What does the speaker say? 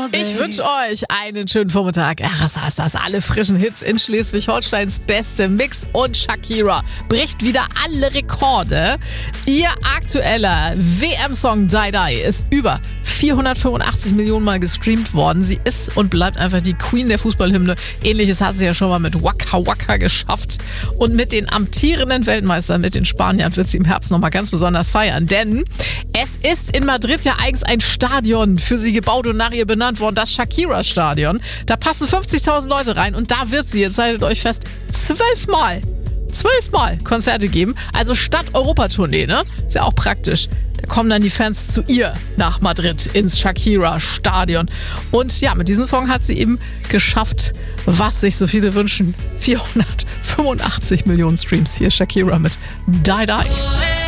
Ich wünsche euch einen schönen Vormittag. RSA ist das, alle frischen Hits in Schleswig-Holsteins beste Mix, und Shakira bricht wieder alle Rekorde. Ihr aktueller WM-Song Die Die ist über 485 Millionen Mal gestreamt worden. Sie ist und bleibt einfach die Queen der Fußballhymne. Ähnliches hat sie ja schon mal mit Waka Waka geschafft. Und mit den amtierenden Weltmeistern, mit den Spaniern, wird sie im Herbst nochmal ganz besonders feiern. Denn es ist in Madrid ja eigens ein Stadion für sie gebaut und nach ihr benannt worden, das Shakira-Stadion. Da passen 50.000 Leute rein und da wird sie, jetzt haltet euch fest, 12 Mal Konzerte geben. Also statt Europatournee, ne? Ist ja auch praktisch. Da kommen dann die Fans zu ihr nach Madrid ins Shakira-Stadion. Und ja, mit diesem Song hat sie eben geschafft, was sich so viele wünschen. 485 Millionen Streams. Hier Shakira mit Die Die.